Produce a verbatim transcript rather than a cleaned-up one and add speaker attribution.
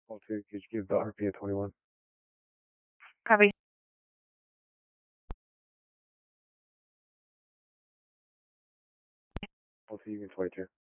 Speaker 1: All two, could you give the R P a twenty-one?
Speaker 2: Copy.
Speaker 1: All two, you can twenty-two.